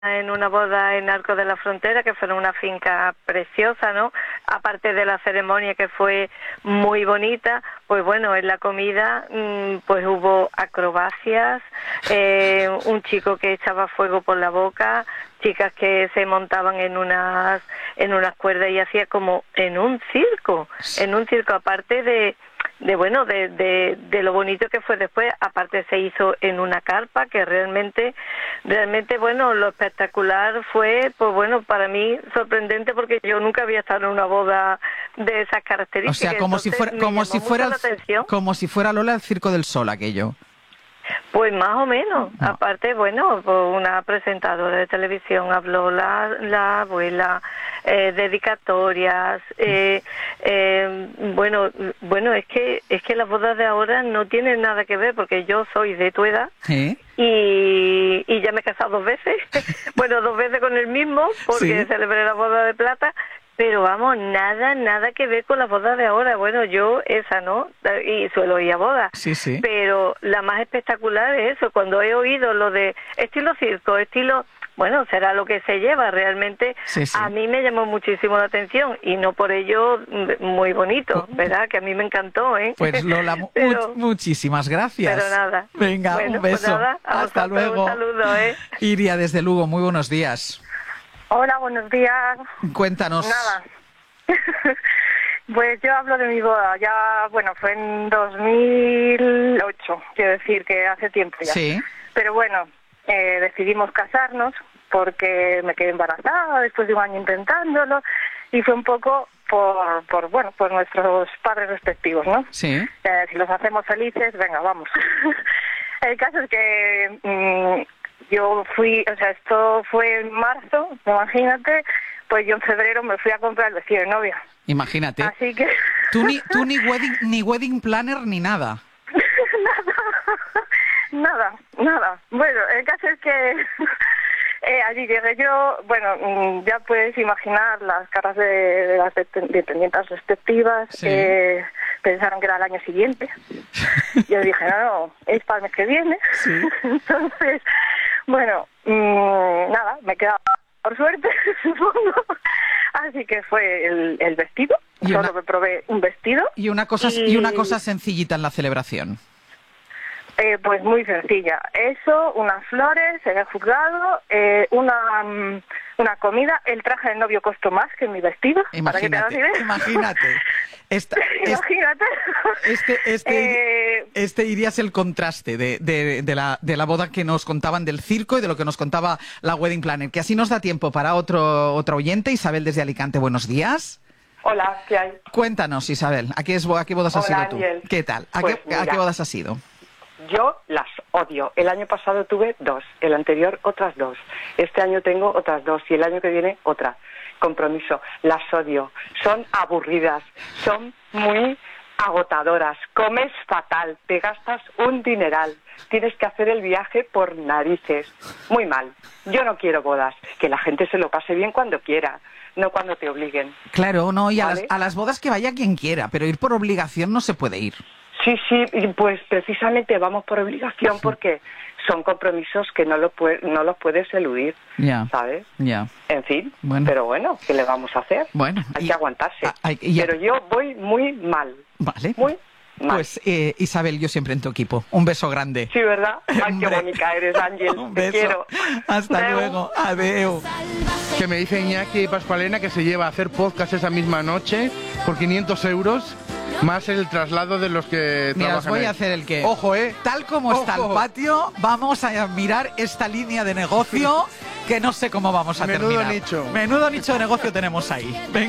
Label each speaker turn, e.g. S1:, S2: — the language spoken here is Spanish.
S1: en una boda en Arcos de la Frontera, que fue en una finca preciosa, ¿no? Aparte de la ceremonia, que fue muy bonita, pues bueno, en la comida pues hubo acrobacias, un chico que echaba fuego por la boca, chicas que se montaban en unas cuerdas y hacía como en un circo, aparte de lo bonito que fue después. Aparte se hizo en una carpa, que realmente bueno, lo espectacular fue, pues bueno, para mí sorprendente, porque yo nunca había estado en una boda de esas características.
S2: O sea, como si fuera Lola el Circo del Sol, aquello.
S1: Pues más o menos. No. Aparte, bueno, pues una presentadora de televisión habló, la abuela, dedicatorias, bueno, es que las bodas de ahora no tienen nada que ver, porque yo soy de tu edad.
S2: ¿Sí?
S1: Y ya me he casado 2 veces, bueno, 2 veces con el mismo, porque celebré la boda de plata. Pero vamos, nada que ver con las bodas de ahora. Bueno, yo esa no, y suelo ir a bodas.
S2: Sí.
S1: Pero la más espectacular es eso, cuando he oído lo de estilo circo, bueno, será lo que se lleva realmente.
S2: Sí.
S1: A mí me llamó muchísimo la atención, y no por ello muy bonito, ¿verdad? Que a mí me encantó, ¿eh?
S2: Pues Lola, muchísimas gracias.
S1: Pero nada.
S2: Venga,
S1: bueno,
S2: un beso.
S1: Pues nada,
S2: hasta luego.
S1: Un saludo, ¿eh?
S2: Iria, desde Lugo, muy buenos días.
S3: Hola, buenos días.
S2: Cuéntanos.
S3: Nada. Pues yo hablo de mi boda. Ya, bueno, fue en 2008, quiero decir que hace tiempo ya.
S2: Sí.
S3: Pero bueno, decidimos casarnos porque me quedé embarazada después de 1 año intentándolo, y fue un poco por nuestros padres respectivos, ¿no?
S2: Sí.
S3: Si los hacemos felices, venga, vamos. El caso es que yo fui, o sea, esto fue en marzo, imagínate, pues yo en febrero me fui a comprar el vestido de novia.
S2: Imagínate.
S3: Así que...
S2: Tú ni wedding planner ni nada.
S3: Nada. Bueno, el caso es que allí llegué yo, bueno, ya puedes imaginar las caras de las dependientes respectivas.
S2: Sí.
S3: Pensaron que era el año siguiente. Yo dije, no, es para el mes que viene.
S2: Sí.
S3: Entonces, bueno, nada, me quedaba por suerte, supongo. Así que fue el vestido. Solo me probé un vestido.
S2: Y una cosa sencillita en la celebración.
S3: Pues muy sencilla. Eso, unas flores en el juzgado, una comida. El traje de novio costó más que mi vestido.
S2: Imagínate.
S3: Imagínate.
S2: Este Iria es el contraste de la boda que nos contaban del circo y de lo que nos contaba la wedding planner. Que así nos da tiempo para otro oyente. Isabel, desde Alicante, buenos días.
S4: Hola, ¿qué hay?
S2: Cuéntanos, Isabel, ¿a qué bodas has ido tú?
S4: Ángel.
S2: ¿Qué tal? ¿A qué bodas has ido?
S4: Yo las odio. El año pasado tuve 2, el anterior otras 2. Este año tengo otras 2 y el año que viene otra. Compromiso. Las odio. Son aburridas, son muy agotadoras, comes fatal, te gastas un dineral, tienes que hacer el viaje por narices. Muy mal. Yo no quiero bodas. Que la gente se lo pase bien cuando quiera, no cuando te obliguen.
S2: Claro, no, y
S4: ¿vale?
S2: a las bodas que vaya quien quiera, pero ir por obligación no se puede ir.
S4: Sí, pues precisamente vamos por obligación, porque son compromisos que no los puedes eludir, ¿sabes?
S2: Ya.
S4: En fin,
S2: bueno.
S4: Pero bueno, ¿qué le vamos a hacer?
S2: Bueno,
S4: hay que aguantarse.
S2: Pero
S4: yo voy muy mal.
S2: Vale.
S4: Muy mal.
S2: Pues Isabel, yo siempre en tu equipo. Un beso grande.
S4: Sí, ¿verdad? Ay, qué bonita eres, Ángel.
S2: Un
S4: Te
S2: beso.
S4: quiero.
S2: Hasta luego. Adeu.
S5: Que me dice Iñaki Pascualena que se lleva a hacer podcast esa misma noche por 500 euros, más el traslado de los que
S2: Mira, os
S5: trabajan
S2: voy
S5: ahí.
S2: a hacer el que...
S5: Ojo,
S2: Tal como está el patio, vamos a mirar esta línea de negocio que no sé cómo vamos a
S5: Menudo
S2: terminar.
S5: nicho.
S2: Menudo nicho de negocio tenemos ahí. Venga.